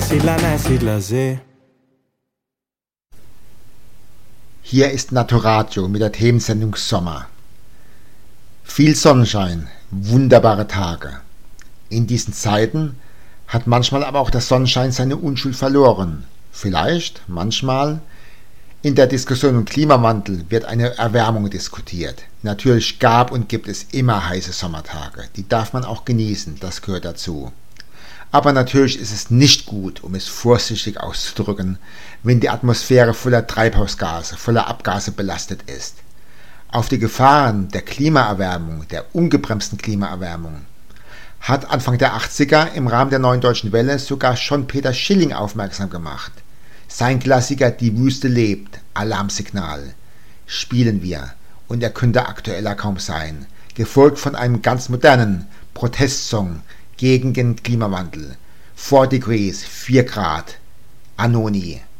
Siedler See. Hier ist Naturadio mit der Themensendung Sommer. Viel Sonnenschein, wunderbare Tage. In diesen Zeiten hat manchmal aber auch der Sonnenschein seine Unschuld verloren. Vielleicht, manchmal. In der Diskussion um Klimawandel wird eine Erwärmung diskutiert. Natürlich gab und gibt es immer heiße Sommertage. Die darf man auch genießen, das gehört dazu. Aber natürlich ist es nicht gut, um es vorsichtig auszudrücken, wenn die Atmosphäre voller Treibhausgase, voller Abgase belastet ist. Auf die Gefahren der Klimaerwärmung, der ungebremsten Klimaerwärmung, hat Anfang der 80er im Rahmen der Neuen Deutschen Welle sogar schon Peter Schilling aufmerksam gemacht. Sein Klassiker Die Wüste lebt, Alarmsignal, spielen wir, und er könnte aktueller kaum sein, gefolgt von einem ganz modernen Protestsong gegen den Klimawandel. 4 Degrees, 4 Grad, Anoni.